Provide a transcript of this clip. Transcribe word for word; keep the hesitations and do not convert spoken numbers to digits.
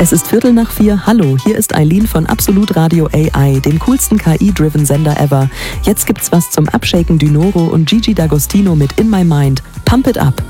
Es ist Viertel nach vier. Hallo, hier ist Eileen von Absolut Radio A I, dem coolsten K I-driven Sender ever. Jetzt gibt's was zum Abshaken Dynoro und Gigi D'Agostino mit In My Mind. Pump it up!